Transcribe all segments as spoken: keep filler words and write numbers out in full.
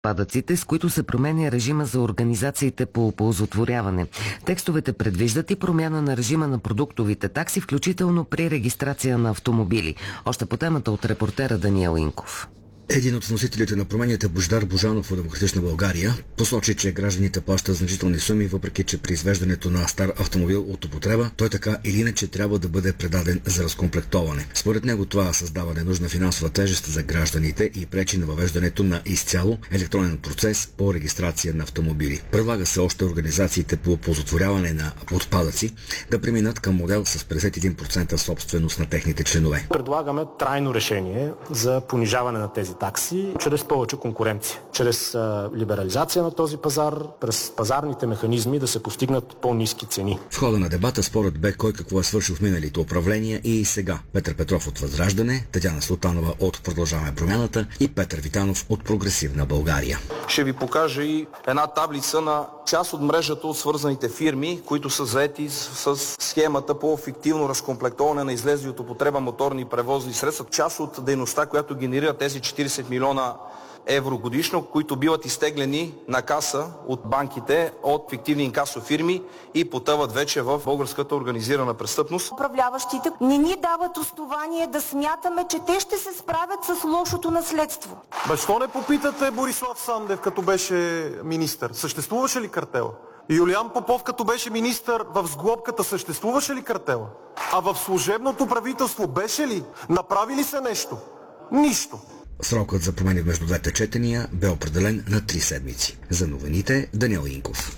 отпадъците, с които се променя режима за организациите по оползотворяване. Текстовете предвиждат и промяна на режима на продуктовите такси, включително при регистрация на автомобили. Още по темата от репортера Даниел Инков. Един от вносителите на промените, Божидар Божанов от Демократична България, посочи, че гражданите плащат значителни суми, въпреки че при извеждането на стар автомобил от употреба, той така или иначе трябва да бъде предаден за разкомплектоване. Според него това създава ненужна финансова тежест за гражданите и пречи на въвеждането на изцяло електронен процес по регистрация на автомобили. Предлага се още организациите по оползотворяване на отпадъци да преминат към модел с петдесет и един процента собственост на техните членове. Предлагаме трайно решение за понижаване на тези такси чрез повече конкуренция, чрез а, либерализация на този пазар, през пазарните механизми да се постигнат по-ниски цени. В хода на дебата спорът бе кой какво е свършил в миналите управления и сега. Петър Петров от Възраждане, Татяна Султанова от Продължаваме промяната и Петър Витанов от Прогресивна България. Ще ви покажа и една таблица на част от мрежата от свързаните фирми, които са заети с схемата по фиктивно разкомплектоване на излезли от употреба моторни превозни средства. Част от дейността, която генерира тези четиридесет милиона евро годишно, които биват изтеглени на каса от банките, от фиктивни инкасо фирми и потъват вече в българската организирана престъпност. Управляващите не ни дават основание да смятаме, че те ще се справят с лошото наследство. Защо не попитате Борислав Сандев, като беше министър? Съществуваше ли картела? Юлиан Попов, като беше министър, в сглобката съществуваше ли картела? А в служебното правителство беше ли? Направи ли се нещо? Нищо. Срокът за промени между двете четения бе определен на три седмици. За новините Даниел Инков.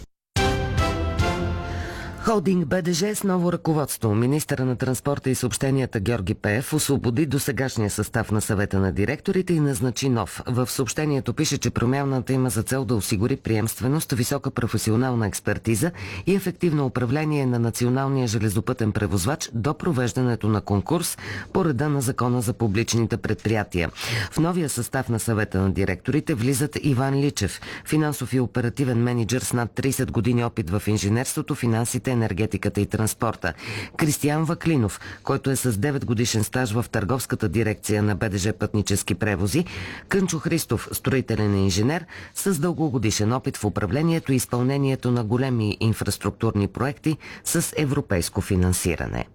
Холдинг БДЖ с ново ръководство. Министъра на транспорта и съобщенията Георги Пеев освободи досегашния състав на съвета на директорите и назначи нов. В съобщението пише, че промяната има за цел да осигури приемственост, висока професионална експертиза и ефективно управление на националния железопътен превозвач до провеждането на конкурс по реда на Закона за публичните предприятия. В новия състав на съвета на директорите влизат Иван Личев, финансов и оперативен мениджър с над тридесет години опит в инженерството, финансите, енергетиката и транспорта. Кристиян Ваклинов, който е с девет годишен стаж в търговската дирекция на БДЖ Пътнически превози. Кънчо Христов, строителен инженер с дългогодишен опит в управлението и изпълнението на големи инфраструктурни проекти с европейско финансиране.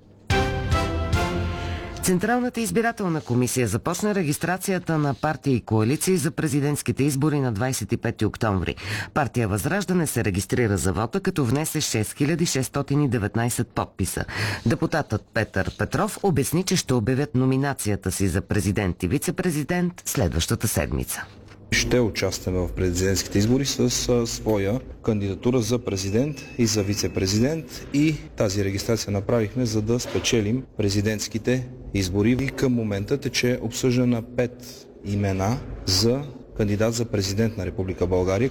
Централната избирателна комисия започна регистрацията на партии и коалиции за президентските избори на двадесет и пети октомври. Партия Възраждане се регистрира за вота, като внесе шест хиляди шестстотин и деветнадесет подписа. Депутатът Петър Петров обясни, че ще обявят номинацията си за президент и вице-президент следващата седмица. Ще участваме в президентските избори с а, своя кандидатура за президент и за вице-президент и тази регистрация направихме, за да спечелим президентските избори. И към момента тече обсъждане на пет имена за кандидат за президент на Република България.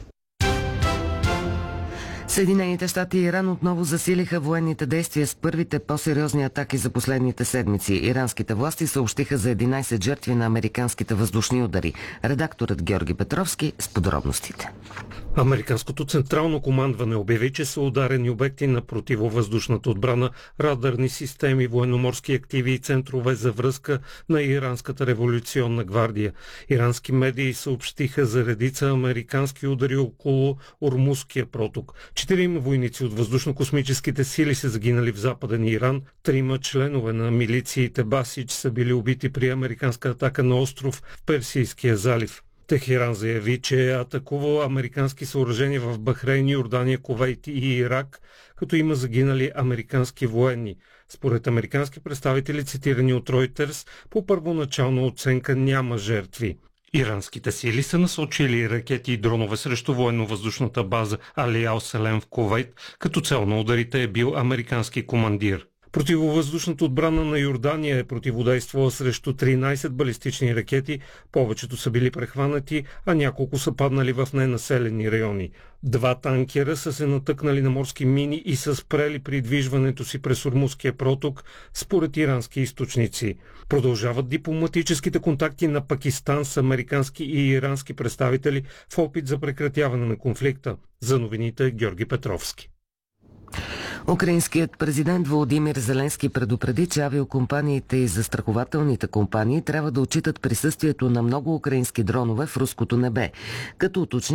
Съединените щати и Иран отново засилиха военните действия с първите по-сериозни атаки за последните седмици. Иранските власти съобщиха за единадесет жертви на американските въздушни удари. Редакторът Георги Петровски с подробностите. Американското централно командване обяви, че са ударени обекти на противовъздушната отбрана, радарни системи, военноморски активи и центрове за връзка на Иранската революционна гвардия. Ирански медии съобщиха за редица американски удари около Ормузския проток. Четирима войници от въздушно-космическите сили са загинали в Западен Иран. Трима членове на милициите Басич са били убити при американска атака на остров в Персийския залив. Техеран заяви, че е атакувал американски съоръжения в Бахрейн, Йордания, Кувейт и Ирак, като има загинали американски военни. Според американски представители, цитирани от Reuters, по първоначална оценка няма жертви. Иранските сили са насочили ракети и дронове срещу военно-въздушната база Али Ал Салем в Кувейт, като цел на ударите е бил американски командир. Противовъздушната отбрана на Йордания е противодействала срещу тринадесет балистични ракети, повечето са били прехванати, а няколко са паднали в ненаселени райони. Два танкера са се натъкнали на морски мини и са спрели придвижването си през Ормузския проток, според ирански източници. Продължават дипломатическите контакти на Пакистан с американски и ирански представители в опит за прекратяване на конфликта. За новините Георги Петровски. Украинският президент Володимир Зеленски предупреди, че авиокомпаниите и застрахователните компании трябва да отчитат присъствието на много украински дронове в руското небе, като уточни,